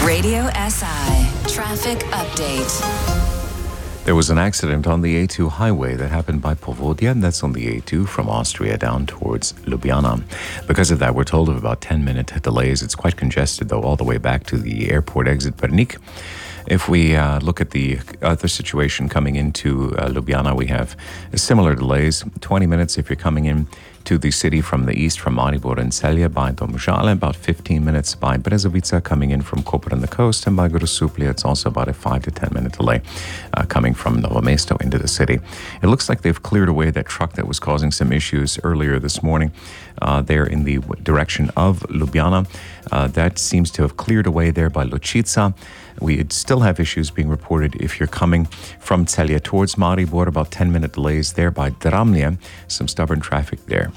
Radio SI Traffic Update. There was an accident on the A2 highway that happened by Povodja, and that's on the A2 from Austria down towards Ljubljana. Because of that, we're told of about 10-minute delays. It's quite congested, though, all the way back to the airport exit Brnik. If we look at the other situation coming into Ljubljana, we have similar delays. 20 minutes if you're coming in to the city from the east, from Maribor and Celje by Domžale, about 15 minutes by Brezovica coming in from Koper and the coast, and by Grosuplje it's also about a 5 to 10 minute delay coming from Novo Mesto into the city. It looks like they've cleared away that truck that was causing some issues earlier this morning there in the direction of Ljubljana. That seems to have cleared away there by Lučica. We still have issues being reported if you're coming from Celje towards Maribor, about 10-minute delays there by Dramlje, some stubborn traffic there.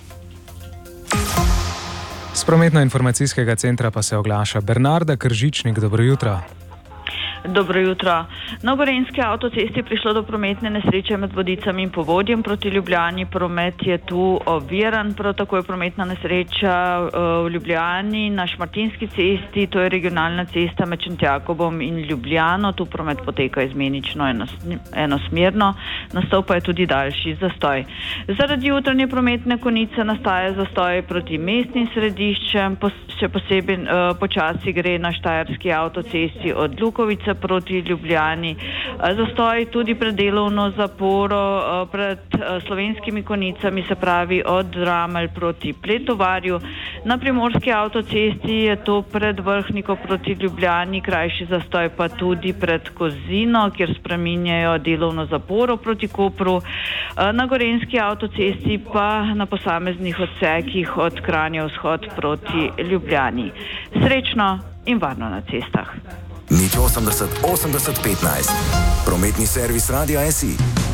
Z prometno-informacijskega centra pa se oglaša Bernarda Kržičnik. Dobro jutro. Dobro jutro. Na Gorenjski avtocesti je prišlo do prometne nesreče med Vodicami in Povodjem proti Ljubljani. Promet je tu oviran, prav tako je prometna nesreča v Ljubljani na Šmartinski cesti, to je regionalna cesta med Šentjakobom in Ljubljano. Tu promet poteka izmenično enosmerno, nastal pa je tudi daljši zastoj. Zaradi jutranje prometne konice nastaja zastoj proti mestnim središčem, še posebej počasi gre na Štajerski avtocesti od Lukovice proti Ljubljani. Zastoj tudi pred delovno zaporo, pred slovenskimi konicami, se pravi od Dramelj proti Pletovarju. Na Primorski avtocesti je to pred Vrhniko proti Ljubljani, krajši zastoj pa tudi pred Kozino, kjer spreminjajo delovno zaporo proti Kopru. Na Gorenjski avtocesti pa na posameznih odsekih od Kranja vzhod proti Ljubljani. Srečno in varno na cestah. Nič 80 80 15. Prometni servis Radia SI.